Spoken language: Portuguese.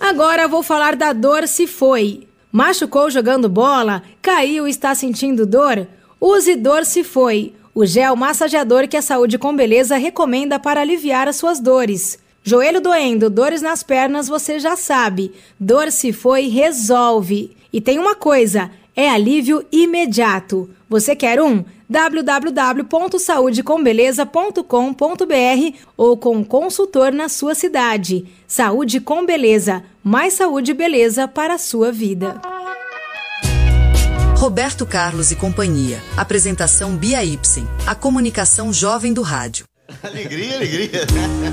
Agora vou falar da dor se foi. Machucou jogando bola? Caiu e está sentindo dor? Use Dor se foi, o gel massageador que a Saúde com Beleza recomenda para aliviar as suas dores. Joelho doendo, dores nas pernas, você já sabe. Dor se foi, resolve. E tem uma coisa, é alívio imediato. Você quer um? www.saudecombeleza.com.br ou com um consultor na sua cidade. Saúde com Beleza. Mais saúde e beleza para a sua vida. Roberto Carlos e Companhia. Apresentação Bia Ipsen. A comunicação jovem do rádio. Alegria, alegria.